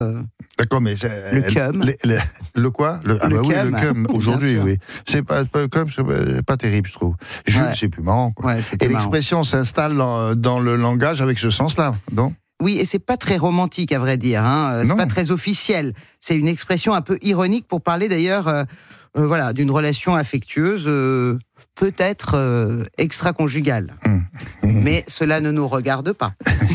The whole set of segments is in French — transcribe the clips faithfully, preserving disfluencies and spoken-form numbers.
Euh, D'accord, mais c'est, le cum. Le, le, le quoi le, ah le bah cum. Oui, le cum, aujourd'hui, oui. C'est pas, pas, comme, c'est pas terrible, je trouve. Jules, ouais. C'est plus marrant, quoi. Ouais, c'est et marrant. L'expression s'installe dans, dans le langage avec ce sens-là, non? Oui, et c'est pas très romantique, à vrai dire. Hein. C'est non. pas très officiel. C'est une expression un peu ironique pour parler, d'ailleurs, euh, euh, voilà, d'une relation affectueuse, euh, peut-être euh, extra-conjugale. Mmh. Mais cela ne nous regarde pas.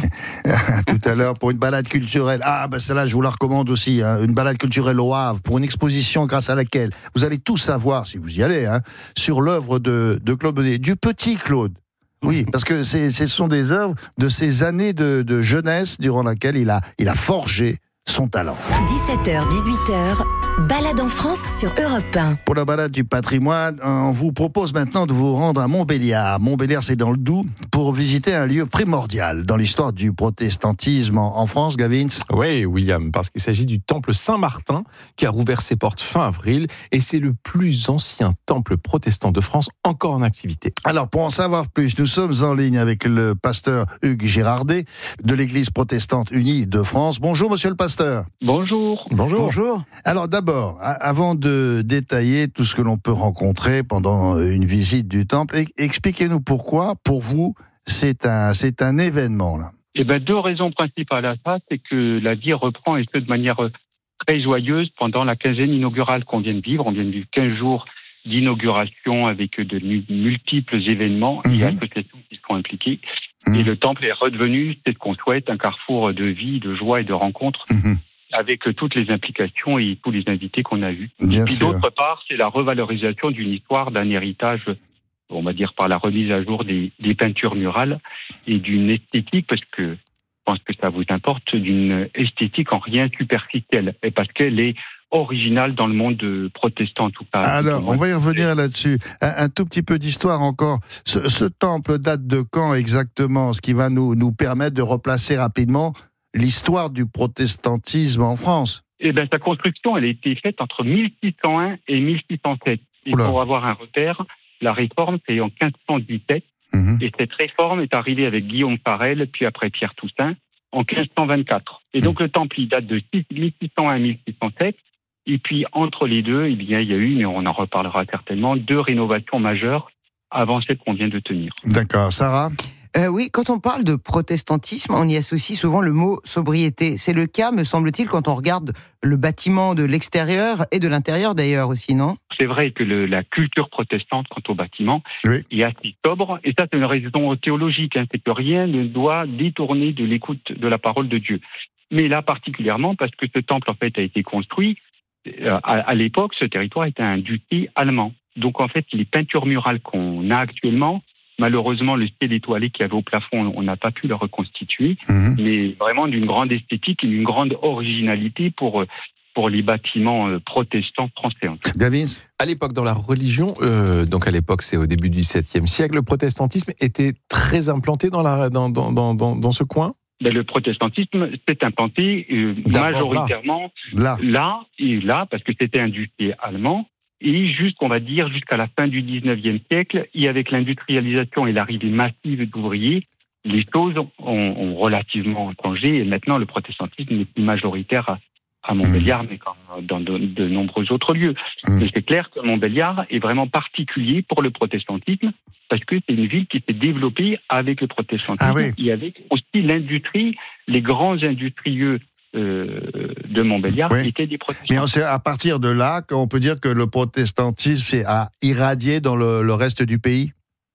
Tout à l'heure, pour une balade culturelle. Ah, ben celle-là, je vous la recommande aussi. Hein, une balade culturelle au Havre, pour une exposition grâce à laquelle vous allez tout savoir, si vous y allez, hein, sur l'œuvre de, de Claude Bonnet, du petit Claude. Oui, parce que c'est, ce sont des œuvres de ces années de, de jeunesse durant laquelle il a, il a forgé son talent. dix-sept heures dix-huit heures, balade en France sur Europe un. Pour la balade du patrimoine, on vous propose maintenant de vous rendre à Montbéliard. Montbéliard, c'est dans le Doubs, pour visiter un lieu primordial dans l'histoire du protestantisme en France, Gavin. Oui, William, parce qu'il s'agit du temple Saint-Martin qui a rouvert ses portes fin avril et c'est le plus ancien temple protestant de France encore en activité. Alors, pour en savoir plus, nous sommes en ligne avec le pasteur Hugues Girardet de l'Église protestante unie de France. Bonjour, monsieur le pasteur. Bonjour. Bonjour. Bonjour. Alors d'abord, avant de détailler tout ce que l'on peut rencontrer pendant une visite du temple, expliquez-nous pourquoi, pour vous, c'est un, c'est un événement là. Eh ben, deux raisons principales à ça, c'est que la vie reprend et ce de manière très joyeuse pendant la quinzaine inaugurale qu'on vient de vivre. On vient de vivre quinze jours d'inauguration avec de multiples événements mmh. et associations qui sont impliquées. Mmh. Et le temple est redevenu, c'est ce qu'on souhaite, un carrefour de vie, de joie et de rencontres mmh. avec toutes les implications et tous les invités qu'on a eus. Bien et puis sûr. D'autre part, c'est la revalorisation d'une histoire, d'un héritage, on va dire par la remise à jour des, des peintures murales et d'une esthétique, parce que je pense que ça vous importe, d'une esthétique en rien superficielle, et parce qu'elle est originale dans le monde protestant en tout cas. Alors, on va y revenir là-dessus. Un, un tout petit peu d'histoire encore. Ce, ce temple date de quand exactement? Ce qui va nous, nous permettre de replacer rapidement l'histoire du protestantisme en France. Eh bien, sa construction, elle a été faite entre mille six cent un et mille six cent sept. Et Oula. Pour avoir un repère, la réforme, c'est en quinze cent dix-sept. Mmh. Et cette réforme est arrivée avec Guillaume Farel, puis après Pierre Toussaint, en quinze cent vingt-quatre. Et donc, mmh. le temple, il date de mille six cent un à mille six cent sept. Et puis, entre les deux, eh bien, il y a eu, mais on en reparlera certainement, deux rénovations majeures avant celle qu'on vient de tenir. D'accord. Sarah ? Euh, oui, quand on parle de protestantisme, on y associe souvent le mot sobriété. C'est le cas, me semble-t-il, quand on regarde le bâtiment de l'extérieur et de l'intérieur d'ailleurs aussi, non ? C'est vrai que le, la culture protestante quant au bâtiment oui. est assez sobre. Et ça, c'est une raison théologique. Hein, c'est que rien ne doit détourner de l'écoute de la parole de Dieu. Mais là, particulièrement, parce que ce temple, en fait, a été construit, à, à l'époque, ce territoire était un duché allemand. Donc, en fait, les peintures murales qu'on a actuellement, malheureusement, le ciel étoilé qu'il y avait au plafond, on n'a pas pu le reconstituer, mmh. mais vraiment d'une grande esthétique et d'une grande originalité pour, pour les bâtiments protestants français. Gavin ? À l'époque, dans la religion, euh, donc à l'époque, c'est au début du septième siècle, le protestantisme était très implanté dans, la, dans, dans, dans, dans, dans ce coin ? Ben, le protestantisme s'est implanté euh, majoritairement là. là et là, parce que c'était un duché allemand. Et juste, on va dire, jusqu'à la fin du dix-neuvième siècle, et avec l'industrialisation et l'arrivée massive d'ouvriers, les choses ont, ont relativement changé. Et maintenant, le protestantisme n'est plus majoritaire à, à Montbéliard, mmh. mais comme dans de, de nombreux autres lieux. Mmh. Mais c'est clair que Montbéliard est vraiment particulier pour le protestantisme, parce que c'est une ville qui s'est développée avec le protestantisme, ah oui. et avec aussi l'industrie, les grands industrieux Euh, de Montbéliard oui. qui étaient des protestants. Mais c'est à partir de là qu'on peut dire que le protestantisme c'est à irradier dans le, le reste du pays.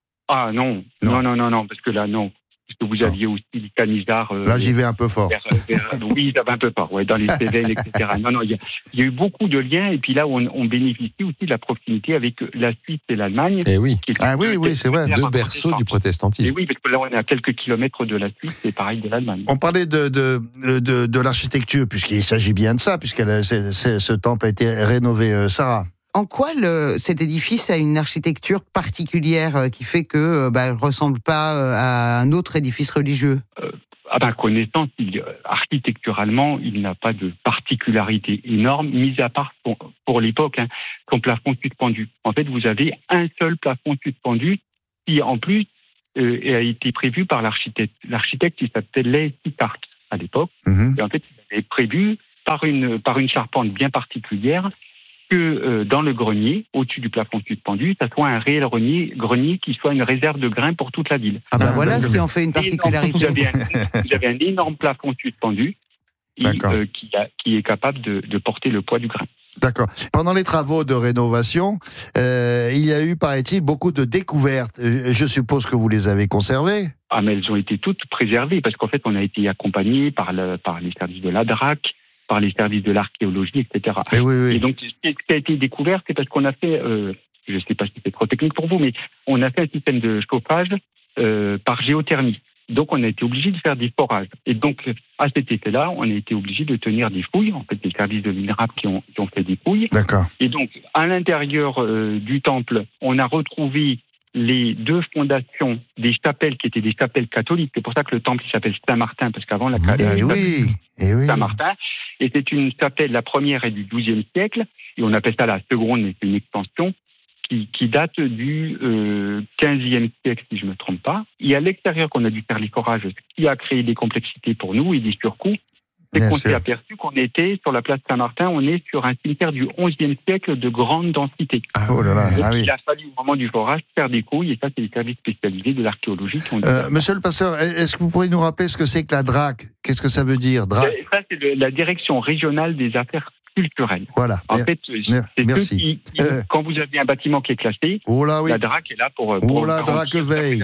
Ah non, non, non, non, non, non parce que là non. Parce que vous aviez non. aussi les Camisards. Euh, là j'y vais un peu fort. Vers, vers, oui, ça va un peu fort, ouais, dans les Cévennes, et cetera. Non, non, il y, y a eu beaucoup de liens et puis là on, on bénéficie aussi de la proximité avec la Suisse et l'Allemagne. Et oui. Ah oui, oui, c'est vrai. Deux berceaux du protestantisme. Et oui, parce que là on est à quelques kilomètres de la Suisse et pareil de l'Allemagne. On parlait de de de, de l'architecture puisqu'il s'agit bien de ça puisque c'est, c'est, ce temple a été rénové, euh, Sarah. En quoi le, cet édifice a une architecture particulière qui fait que bah, elle ressemble pas à un autre édifice religieux ? euh, À ma connaissance, il, architecturalement, il n'a pas de particularité énorme, mis à part pour, pour l'époque, hein, son plafond suspendu. En fait, vous avez un seul plafond suspendu qui, en plus, euh, a été prévu par l'architecte. L'architecte, il s'appelait Sicart à l'époque. Mmh. Et en fait, il avait prévu par une, par une charpente bien particulière, que euh, dans le grenier, au-dessus du plafond suspendu, ça soit un réel grenier, grenier qui soit une réserve de grains pour toute la ville. Ah ben voilà ce qui en fait une particularité. Vous avez un, vous avez un énorme plafond suspendu et, euh, qui, a, qui est capable de, de porter le poids du grain. D'accord. Pendant les travaux de rénovation, euh, il y a eu, paraît-il, beaucoup de découvertes. Je suppose que vous les avez conservées. Ah, mais elles ont été toutes préservées parce qu'en fait, on a été accompagné par, le, par les services de l'A D R A C, par les services de l'archéologie, et cetera. Et, oui, oui. Et donc, ce qui a été découvert, c'est parce qu'on a fait, euh, je ne sais pas si c'est trop technique pour vous, mais on a fait un système de chauffage euh, par géothermie. Donc, on a été obligé de faire des forages. Et donc, à cet effet-là, on a été obligé de tenir des fouilles, en fait, des services de l'INRAP qui ont, qui ont fait des fouilles. D'accord. Et donc, à l'intérieur euh, du temple, on a retrouvé les deux fondations des chapelles qui étaient des chapelles catholiques. C'est pour ça que le temple s'appelle Saint-Martin, parce qu'avant, la chapelle eh oui, eh oui. Saint-Martin. Et c'est une chapelle, la première est du douzième siècle, et on appelle ça la seconde, mais c'est une extension, qui, qui date du euh, quinzième siècle, si je ne me trompe pas. Et à l'extérieur qu'on a dû faire les forages, ce qui a créé des complexités pour nous et des surcoûts, c'est Bien qu'on sûr. s'est aperçu qu'on était sur la place Saint-Martin, on est sur un cimetière du onzième siècle de grande densité. Ah, oh là là, Donc, ah oui. il a fallu au moment du forage faire des couilles, et ça c'est les services spécialisés de l'archéologie qui ont dit euh, Monsieur le pasteur, est-ce que vous pourriez nous rappeler ce que c'est que la D R A C ? Qu'est-ce que ça veut dire, D R A C ? Ça c'est le, la direction régionale des affaires culturelles. Voilà. En fait, c'est Merci. ceux qui, qui euh. quand vous avez un bâtiment qui est classé, oh là, oui. la D R A C est là pour, pour oh la D R A C veille.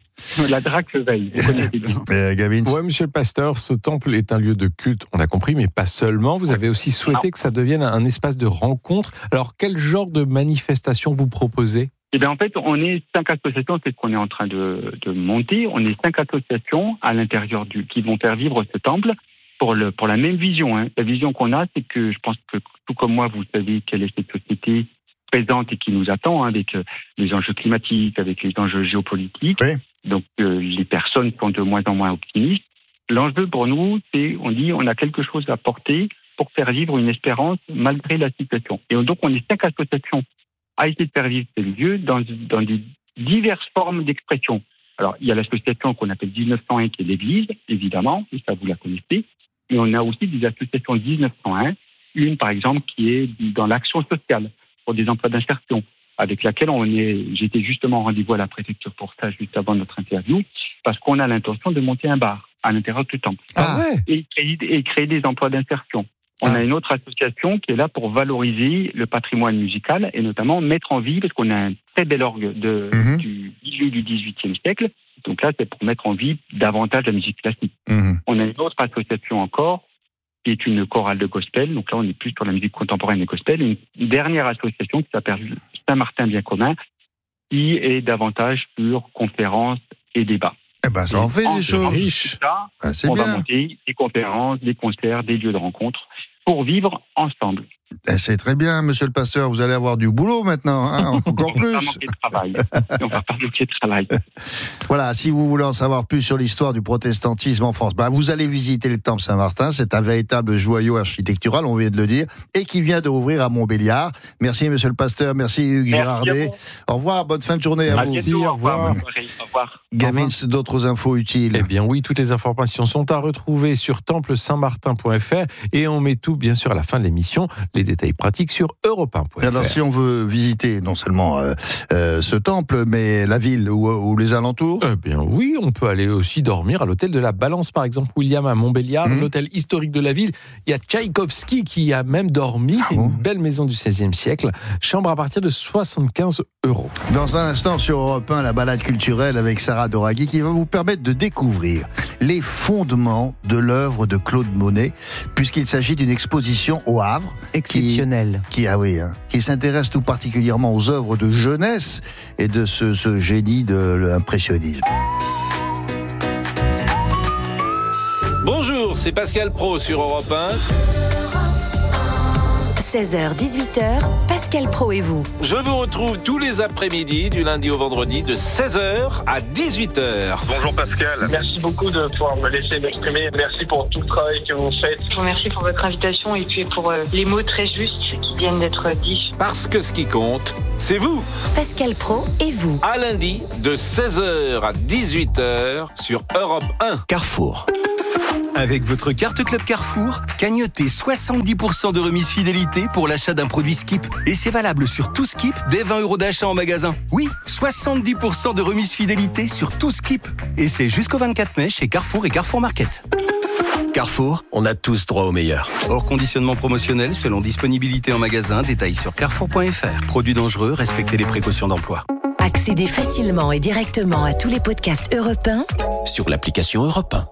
La D R A C veille, vous connaissez bien. Euh, Gavin. Oui, monsieur le pasteur, ce temple est un lieu de culte, on a compris, mais pas seulement. Vous avez aussi souhaité non. que ça devienne un espace de rencontre. Alors, quel genre de manifestation vous proposez ? Eh bien, en fait, on est cinq associations, c'est ce qu'on est en train de, de monter. On est cinq associations à l'intérieur du, qui vont faire vivre ce temple pour, le, pour la même vision. Hein. La vision qu'on a, c'est que je pense que tout comme moi, vous savez quelle est cette société présente et qui nous attend, hein, avec euh, les enjeux climatiques, avec les enjeux géopolitiques. Oui. Donc, euh, les personnes sont de moins en moins optimistes. L'enjeu pour nous, c'est, on dit, on a quelque chose à porter pour faire vivre une espérance malgré la situation. Et donc, on est cinq associations à essayer de faire vivre ces lieux dans, dans des diverses formes d'expression. Alors, il y a l'association qu'on appelle dix-neuf cent un, qui est l'Église, évidemment, et ça, vous la connaissez. Et on a aussi des associations dix-neuf cent un, une, par exemple, qui est dans l'action sociale, pour des emplois d'insertion, avec laquelle on est, j'étais justement en rendez-vous à la préfecture pour ça, juste avant notre interview, parce qu'on a l'intention de monter un bar à l'intérieur du temple. Ah ouais. Et créer, et créer des emplois d'insertion. On ah. a une autre association qui est là pour valoriser le patrimoine musical et notamment mettre en vie, parce qu'on a un très bel orgue de, mm-hmm. du milieu du dix-huitième siècle. Donc là, c'est pour mettre en vie davantage la musique classique. Mm-hmm. On a une autre association encore qui est une chorale de gospel. Donc là, on est plus sur la musique contemporaine et gospel. Et une dernière association qui s'appelle Saint-Martin Bien Commun, qui est davantage sur conférences et débats. Eh ben, ça et en fait des choses riches. Ça, ah, c'est on bien. va monter des conférences, des concerts, des lieux de rencontre pour vivre ensemble. Eh, c'est très bien, monsieur le pasteur. Vous allez avoir du boulot maintenant, hein, encore plus. On va pas manquer de travail. On va pas manquer de travail. Voilà, si vous voulez en savoir plus sur l'histoire du protestantisme en France, bah, vous allez visiter le temple Saint-Martin. C'est un véritable joyau architectural, on vient de le dire, et qui vient de rouvrir à Montbéliard. Merci, monsieur le pasteur. Merci, Hugues Girardet. Au revoir, bonne fin de journée à, à vous. Merci, au revoir. Au revoir. Gavin, d'autres infos utiles. Eh bien oui, toutes les informations sont à retrouver sur temple saint martin point f r et on met tout, bien sûr, à la fin de l'émission, les détails pratiques sur europe un point f r. Alors, si on veut visiter non seulement euh, euh, ce temple, mais la ville ou, ou les alentours ? Eh bien oui, on peut aller aussi dormir à l'hôtel de la Balance, par exemple, William, à Montbéliard, mmh. l'hôtel historique de la ville. Il y a Tchaïkovski qui a même dormi. C'est ah bon une belle maison du seizième siècle. Chambre à partir de soixante-quinze euros. Dans un instant, sur Europe un, la balade culturelle avec Sarah Doraghi qui va vous permettre de découvrir les fondements de l'œuvre de Claude Monet, puisqu'il s'agit d'une exposition au Havre. Exceptionnelle. Qui, qui, ah oui, hein, qui s'intéresse tout particulièrement aux œuvres de jeunesse et de ce, ce génie de l'impressionnisme. Bonjour, c'est Pascal Praud sur Europe un. seize heures dix-huit heures, Pascal Praud et vous. Je vous retrouve tous les après-midi, du lundi au vendredi, de seize heures à dix-huit heures. Bonjour Pascal. Merci beaucoup de pouvoir me laisser m'exprimer. Merci pour tout le travail que vous faites. Je vous remercie pour votre invitation et puis pour euh, les mots très justes qui viennent d'être dits. Parce que ce qui compte, c'est vous. Pascal Praud et vous. À lundi, de seize heures à dix-huit heures sur Europe un. Carrefour. Avec votre carte Club Carrefour, cagnotez soixante-dix pour cent de remise fidélité pour l'achat d'un produit Skip. Et c'est valable sur tout Skip dès vingt euros d'achat en magasin. Oui, soixante-dix pour cent de remise fidélité sur tout Skip. Et c'est jusqu'au vingt-quatre mai chez Carrefour et Carrefour Market. Carrefour, on a tous droit au meilleur. Hors conditionnement promotionnel selon disponibilité en magasin, détails sur carrefour point f r. Produits dangereux, respectez les précautions d'emploi. Accédez facilement et directement à tous les podcasts Europe un sur l'application Europe un.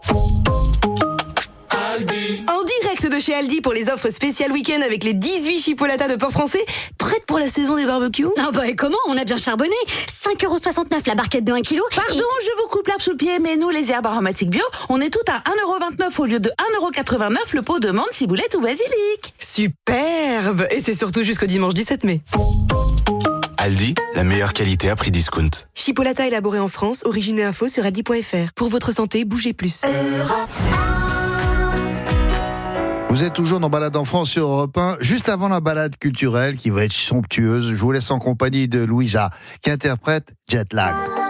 En direct de chez Aldi pour les offres spéciales week-end avec les dix-huit chipolatas de porc français, prêtes pour la saison des barbecues. Ah bah et comment? On a bien charbonné. cinq euros soixante-neuf la barquette de un kilo. Pardon, et... je vous coupe l'herbe sous le pied, mais nous, les herbes aromatiques bio, on est tout à un euro vingt-neuf au lieu de un euro quatre-vingt-neuf le pot de menthe, ciboulette ou basilic. Superbe. Et c'est surtout jusqu'au dimanche dix-sept mai. Aldi, la meilleure qualité à prix discount. Chipolata élaboré en France, origine et info sur aldi point f r. Pour votre santé, bougez plus. Europe. Vous êtes toujours dans Balade en France sur Europe un, juste avant la balade culturelle qui va être somptueuse. Je vous laisse en compagnie de Louisa qui interprète Jet Lag.